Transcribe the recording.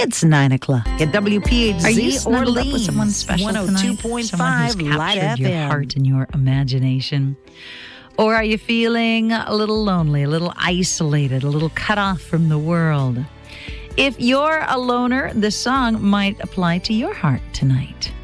It's 9 o'clock at WPHZ. Are you Orleans, snuggled up with someone special tonight? 102.5 Someone who's Light captured your FM. heart and your imagination? Or are you feeling a little lonely, a little isolated, a little cut off from the world? If you're a loner, this song might apply to your heart tonight.